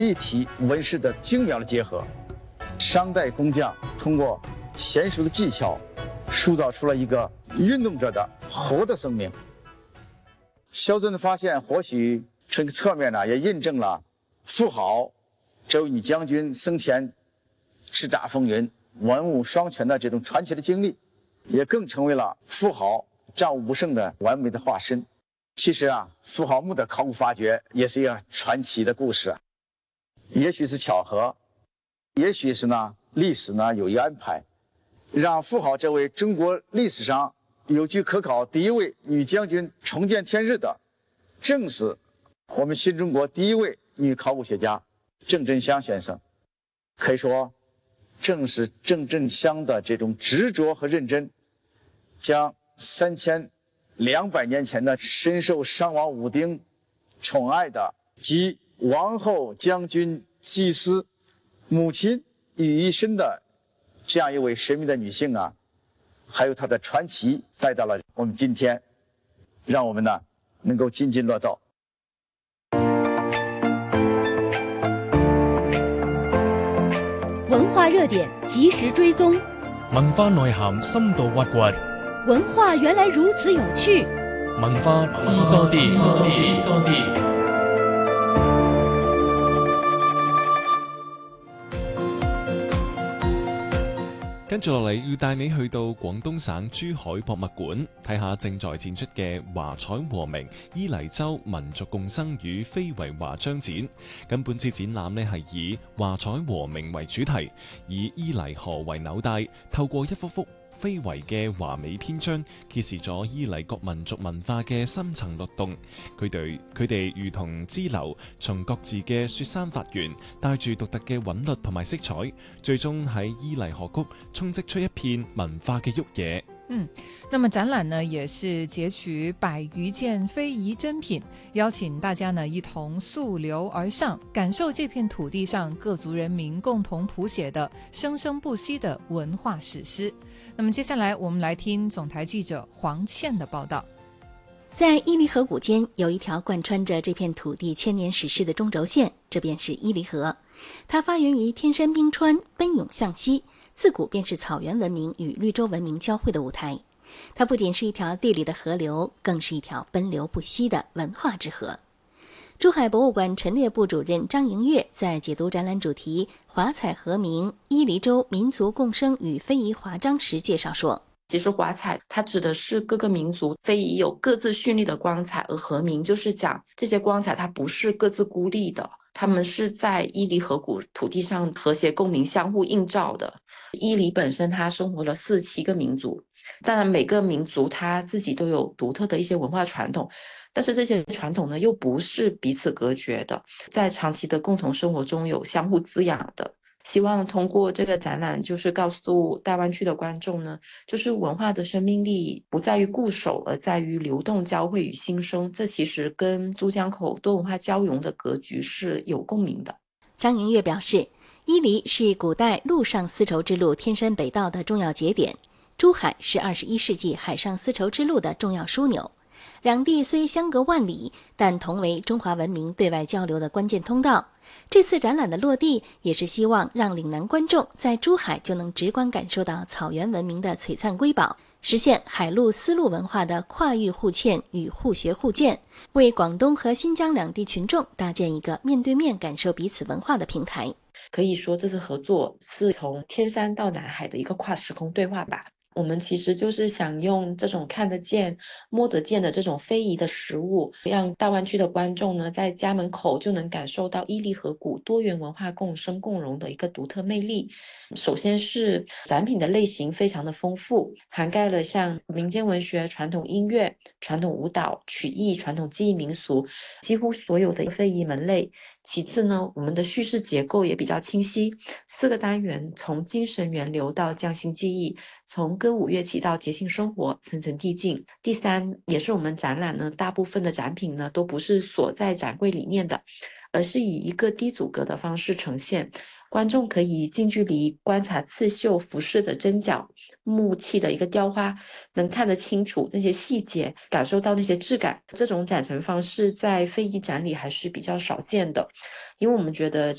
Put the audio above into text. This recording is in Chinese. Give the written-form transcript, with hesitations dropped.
立体纹饰的精妙的结合，商代工匠通过娴熟的技巧，塑造出了一个运动着的活的生命。萧尊的发现或许从侧面呢，也印证了妇好这位女将军生前叱咤风云、文武双全的这种传奇的经历，也更成为了妇好战无不胜的完美的化身。其实啊，妇好墓的考古发掘也是一个传奇的故事，也许是巧合，也许是呢历史呢有意安排，让妇好这位中国历史上有据可考第一位女将军重见天日的，正是我们新中国第一位女考古学家郑振香先生。可以说，正是郑振香的这种执着和认真，将3200年前的深受商王武丁宠爱的集王后、将军、祭司、母亲于一身的这样一位神秘的女性啊，还有她的传奇带到了我们今天，让我们呢能够津津乐道。 文化热点及时追踪， 文化內涵深度挖掘， 文化原来如此有趣， 文化知多啲。 跟住落嚟要帶你去到廣東省珠海博物館睇下正在展出嘅華彩和鳴伊犁州民族共生與非遺華章展。咁本次展覽呢係以華彩和鳴為主題，以伊犁河為紐帶，透過一幅幅非遺嘅華美篇章，揭示咗伊犁各民族文化嘅深層律動。佢哋如同支流，從各自嘅雪山發源，帶住獨特嘅韻律同埋色彩，最終喺伊犁河谷充斥出一片文化嘅沃野。 那么展览呢也是截取100余件非遗珍品，邀请大家呢一同溯流而上，感受这片土地上各族人民共同谱写的生生不息的文化史诗。那么接下来我们来听总台记者黄倩的报道。 在伊犁河谷间有一条贯穿着这片土地千年史诗的中轴线，这便是伊犁河。它发源于天山冰川，奔涌向西，自古便是草原文明与绿洲文明交汇的舞台。它不仅是一条地理的河流，更是一条奔流不息的文化之河。珠海博物馆陈列部主任张莹月在解读展览主题“华彩和鸣：伊犁州民族共生与非遗华章”时介绍说， 其实华彩它指的是各个民族非遗有各自绚丽的光彩，而和鸣就是讲这些光彩它不是各自孤立的，它们是在伊犁河谷土地上和谐共鸣，相互映照的。伊犁本身它生活了47个民族，当然每个民族它自己都有独特的一些文化传统，但是这些传统呢又不是彼此隔绝的，在长期的共同生活中有相互滋养的。希望通过这个展览就是告诉大湾区的观众呢，就是文化的生命力不在于固守，而在于流动交汇与新生，这其实跟珠江口多文化交融的格局是有共鸣的。 张莹月表示，伊犁是古代陆上丝绸之路天山北道的重要节点，珠海是21世纪海上丝绸之路的重要枢纽。两地虽相隔万里，但同为中华文明对外交流的关键通道。这次展览的落地，也是希望让岭南观众在珠海就能直观感受到草原文明的璀璨瑰宝，实现海陆丝路文化的跨域互嵌与互学互鉴，为广东和新疆两地群众搭建一个面对面感受彼此文化的平台。 可以说这次合作是从天山到南海的一个跨时空对话吧。我们其实就是想用这种看得见、摸得见的这种非遗的实物，让大湾区的观众呢，在家门口就能感受到伊犁河谷多元文化共生共荣的一个独特魅力。首先是展品的类型非常的丰富，涵盖了像民间文学、传统音乐、传统舞蹈、曲艺、传统技艺民俗，几乎所有的非遗门类。其次呢，我们的叙事结构也比较清晰，4个单元从精神源流到匠心技艺，从歌舞乐器到节庆生活，层层递进。第三，也是我们展览呢大部分的展品呢都不是锁在展柜里面的， 而是以一个低阻隔的方式呈现。观众可以近距离观察刺绣服饰的针脚、木器的一个雕花，能看得清楚那些细节，感受到那些质感。这种展陈方式在非遗展里还是比较少见的，因为我们觉得